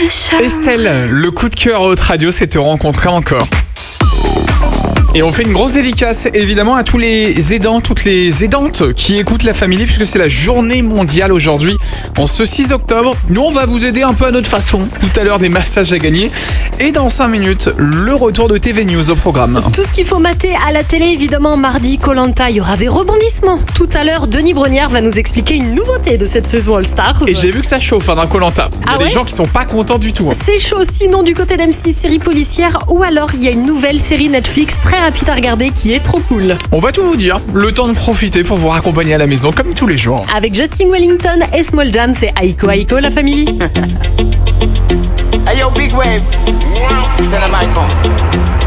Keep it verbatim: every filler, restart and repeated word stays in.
Station. Estelle, le coup de cœur Haute Radio, c'est te rencontrer encore. Et on fait une grosse dédicace évidemment à tous les aidants, toutes les aidantes qui écoutent La Family, puisque c'est la journée mondiale aujourd'hui, en ce six octobre. Nous on va vous aider un peu à notre façon, tout à l'heure des massages à gagner. Et dans cinq minutes, le retour de T V News au programme. Tout ce qu'il faut mater à la télé, évidemment, mardi, Koh-Lanta, il y aura des rebondissements. Tout à l'heure, Denis Brogniart va nous expliquer une nouveauté de cette saison All Stars. Et j'ai vu que ça chauffe hein, dans Koh-Lanta. Il y a Ah des ouais gens qui sont pas contents du tout. Hein. C'est chaud, sinon du côté d'M six, série policière, ou alors il y a une nouvelle série Netflix très rapide à regarder qui est trop cool. On va tout vous dire, le temps de profiter pour vous raccompagner à la maison comme tous les jours. Avec Justin Wellington et Small Jam, c'est Aiko Aiko La Family. Hey yo, big wave. Tell them I come.